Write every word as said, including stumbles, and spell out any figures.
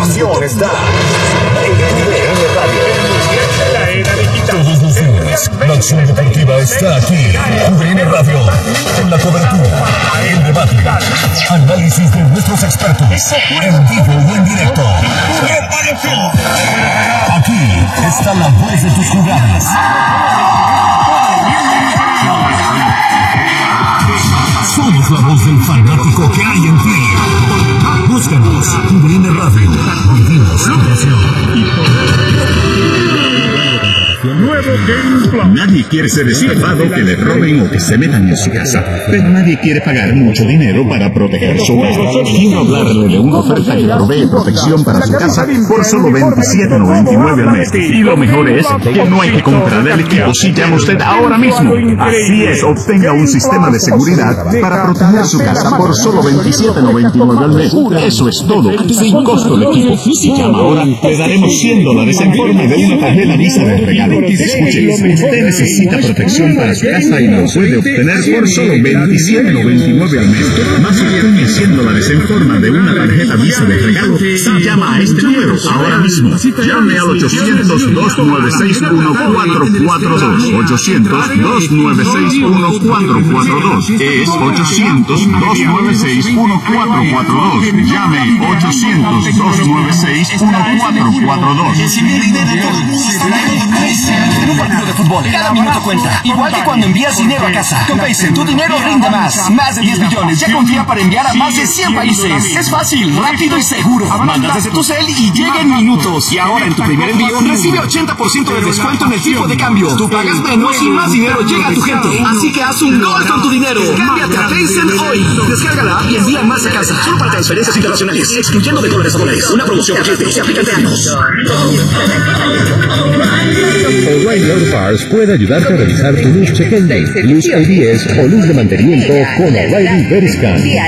información está en U D N Radio. Todos los días, la acción deportiva está aquí. U D N Radio, con la cobertura, el debate, análisis de nuestros expertos, en vivo y en directo. Aquí está la voz de tus jugadas. Somos la voz del fanático que hay en ti. Búscanos, U D N Radio. Vivimos la pasión. Nuevo Game Plan. Nadie quiere ser estafado, que le roben o que se metan en su casa, pero nadie quiere pagar mucho dinero para proteger su casa. Quiero hablarle de una oferta que provee protección para su casa por solo veintisiete noventa y nueve al mes. Y lo mejor es que no hay que comprar el equipo si llama usted ahora mismo. Así es, obtenga un sistema de seguridad para proteger su casa por solo veintisiete noventa y nueve al mes. Eso es todo, sin costo de equipo. Si llama ahora, le daremos cien dólares en forma de una tarjeta Visa de regalo. Escuche, usted necesita protección para su casa y lo puede obtener por solo veintisiete noventa y nueve al mes. Más obtiene cien dólares en forma de una tarjeta Visa de regalo. Si llama a este número ahora mismo. Llame al ochocientos, dos nueve seis, uno cuatro cuatro dos. ochocientos, dos nueve seis, uno cuatro cuatro dos. Es ochocientos, dos nueve seis, uno cuatro cuatro dos. Llame ochocientos, dos nueve seis, uno cuatro cuatro dos. En un partido de fútbol, cada minuto cuenta. Igual que cuando envías dinero a casa. Con Paysend, tu dinero rinde más. Más de diez millones. Ya confía para enviar a más de cien países. Es fácil, rápido y seguro. Mandas desde tu cel y llega en minutos. Y ahora en tu primer envío recibe ochenta por ciento de descuento en el tipo de cambio. Tú pagas menos y más dinero llega a tu gente. Así que haz un gol con tu dinero. Cámbiate a Paysend hoy. Descárgala y envía más a casa. Solo para transferencias internacionales. Excluyendo de dólares a dólares. Una promoción paquete. Se aplica en términos. O'Reilly Auto Parts puede ayudarte a realizar tu luz check-in, luz I D S o luz de mantenimiento con O'Reilly Veriscan.